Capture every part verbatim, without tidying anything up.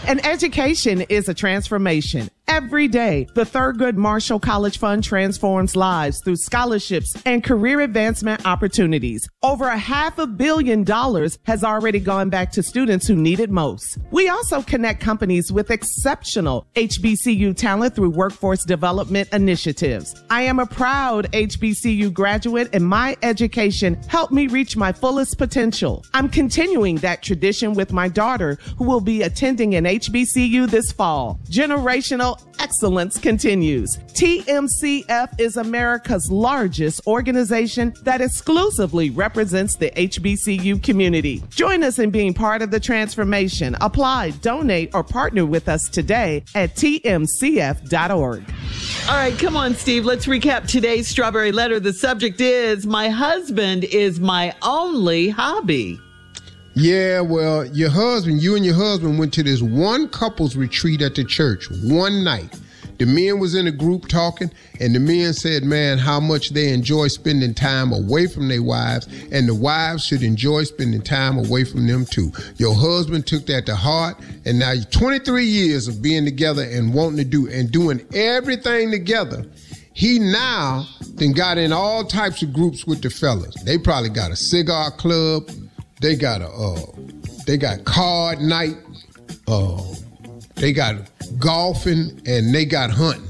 And education is a transformation. Every day, the Thurgood Marshall College Fund transforms lives through scholarships and career advancement opportunities. Over a half a billion dollars has already gone back to students who need it most. We also connect companies with exceptional H B C U talent through workforce development initiatives. I am a proud H B C U graduate, and my education helped me reach my fullest potential. I'm continuing that tradition with my daughter, who will be attending an H B C U this fall. Generational excellence continues. T M C F is America's largest organization that exclusively represents the H B C U community. Join us in being part of the transformation. Apply, donate, or partner with us today at T M C F dot org. All right, come on, Steve. Let's recap today's Strawberry Letter. The subject is, my husband is my only hobby. Yeah, well, your husband, you and your husband went to this one couples retreat at the church one night. The men was in a group talking, and the men said, man, how much they enjoy spending time away from their wives, and the wives should enjoy spending time away from them too. Your husband took that to heart, and now twenty-three years of being together and wanting to do and doing everything together. He now then got in all types of groups with the fellas. They probably got a cigar club. They got a, uh, they got card night. Uh, they got golfing, and they got hunting.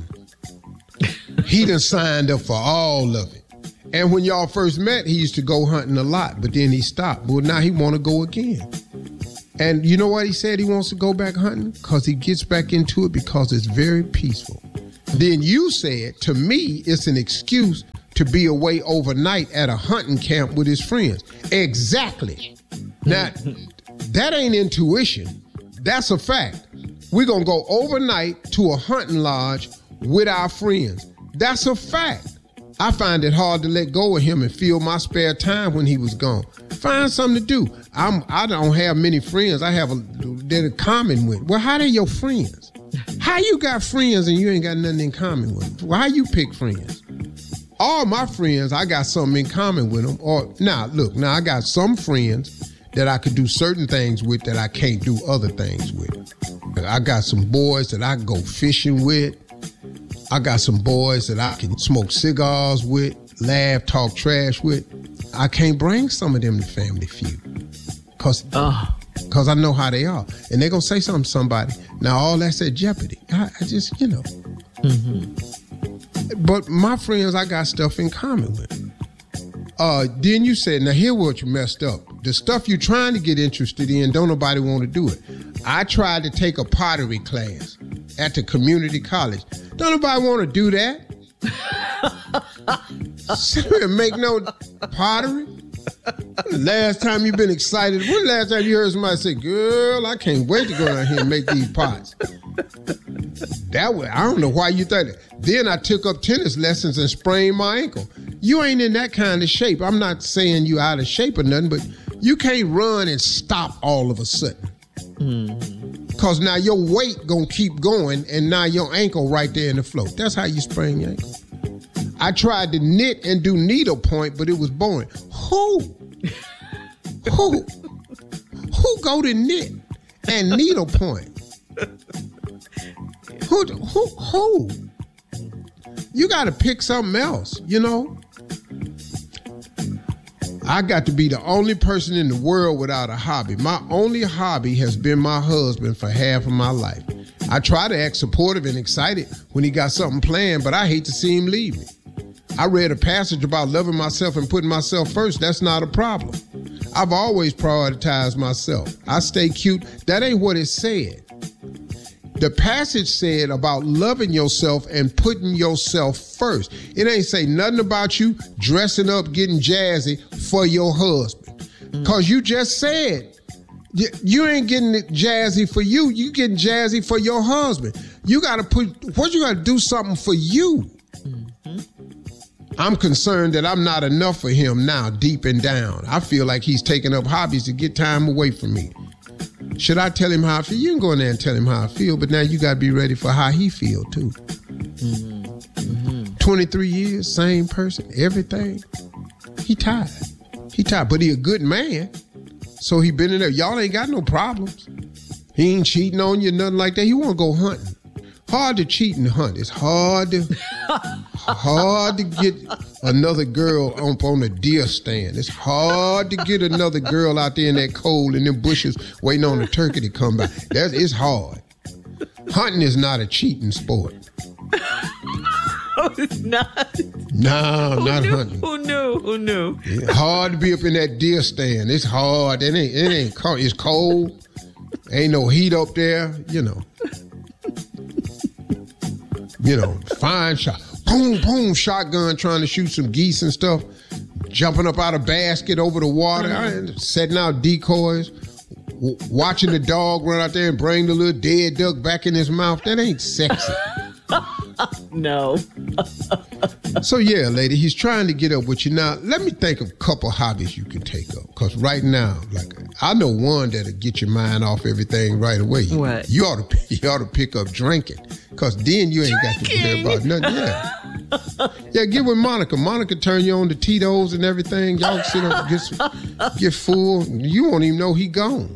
He done signed up for all of it. And when y'all first met, he used to go hunting a lot, but then he stopped. Well, now he want to go again. And you know what he said he wants to go back hunting? Because he gets back into it because it's very peaceful. Then you said, to me, it's an excuse to be away overnight at a hunting camp with his friends. Exactly. Now, that ain't intuition. That's a fact. We're going to go overnight to a hunting lodge with our friends. That's a fact. I find it hard to let go of him and fill my spare time when he was gone. Find something to do. I'm, I don't have many friends. I have a, they're common with. Well, how they your friends? How you got friends and you ain't got nothing in common with them? Well, how you pick friends? All my friends, I got something in common with them. Or now, look, now I got some friends that I could do certain things with that I can't do other things with. I got some boys that I can go fishing with. I got some boys that I can smoke cigars with, laugh, talk trash with. I can't bring some of them to Family Feud because oh. Cause I know how they are. And they're going to say something to somebody. Now, all that's at jeopardy. I, I just, you know. Mm-hmm. But my friends, I got stuff in common with. Uh, then you said, now here what you messed up. The stuff you're trying to get interested in, don't nobody want to do it. I tried to take a pottery class at the community college. Don't nobody want to do that. Make no pottery. Last time you been excited? When last time you heard somebody say, girl, I can't wait to go down here and make these pots? That way, I don't know why you thought that. Then I took up tennis lessons and sprained my ankle. You ain't in that kind of shape. I'm not saying you out of shape or nothing, but you can't run and stop all of a sudden. Mm. Cause now your weight gonna keep going and now your ankle right there in the floor. That's how you sprain your ankle. I tried to knit and do needlepoint, but it was boring. Who? Who? Who go to knit and needlepoint? Who? Who? Who? You got to pick something else, you know? I got to be the only person in the world without a hobby. My only hobby has been my husband for half of my life. I try to act supportive and excited when he got something planned, but I hate to see him leave me. I read a passage about loving myself and putting myself first. That's not a problem. I've always prioritized myself. I stay cute. That ain't what it said. The passage said about loving yourself and putting yourself first. It ain't say nothing about you dressing up, getting jazzy for your husband. Because you just said you, you ain't getting it jazzy for you. You getting jazzy for your husband. You got to put, what you got to do something for you. Mm-hmm. I'm concerned that I'm not enough for him now, deep and down. I feel like he's taking up hobbies to get time away from me. Should I tell him how I feel? You can go in there and tell him how I feel, but now you got to be ready for how he feel too. Mm-hmm. Mm-hmm. twenty-three years, same person, everything. He tired. He tired, but he a good man. So he been in there. Y'all ain't got no problems. He ain't cheating on you, nothing like that. He want to go hunting. Hard to cheat and hunt. It's hard to hard to get another girl on, on a deer stand. It's hard to get another girl out there in that cold in them bushes waiting on the turkey to come by. That's it's hard. Hunting is not a cheating sport. Oh, it's not. No, Who not knew? hunting. Who knew? Who knew? It's hard to be up in that deer stand. It's hard. It ain't. It ain't cold. It's cold. Ain't no heat up there. You know. You know, fine shot. Boom, boom, shotgun trying to shoot some geese and stuff. Jumping up out of basket over the water. Mm-hmm. Setting out decoys. W- watching the dog run out there and bring the little dead duck back in his mouth. That ain't sexy. No. So, yeah, lady, he's trying to get up with you. Now, let me think of a couple hobbies you can take up. Because right now, like, I know one that'll get your mind off everything right away. What? You ought to, you ought to pick up drinking. Because then you ain't drinking? got to worry about nothing. Yeah. Yeah, get with Monica. Monica turn you on to Tito's and everything. Y'all sit up, get, some, get full. You won't even know he gone.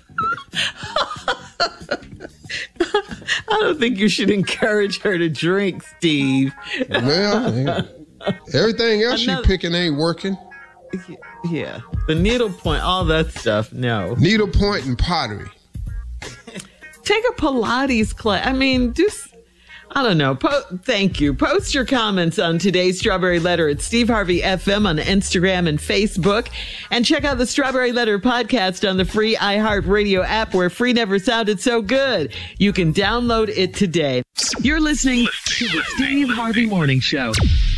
I don't think you should encourage her to drink, Steve. Well, everything else Another- you picking ain't working. Yeah. The needlepoint, all that stuff, no. Needlepoint and pottery. Take a Pilates class. I mean, just, I don't know. Po- thank you. Post your comments on today's Strawberry Letter at Steve Harvey F M on Instagram and Facebook. And check out the Strawberry Letter podcast on the free iHeartRadio app where free never sounded so good. You can download it today. You're listening to the Steve Harvey Morning Show.